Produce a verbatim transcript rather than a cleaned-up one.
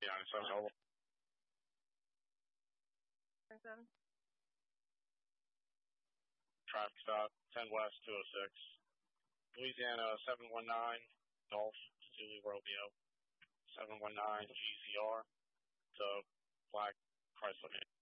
Yeah, so no. Traffic stop, ten West, two oh six. Louisiana, seven one nine, Golf, Zulu Romeo. seven one nine G Z R, to Black Chrysler.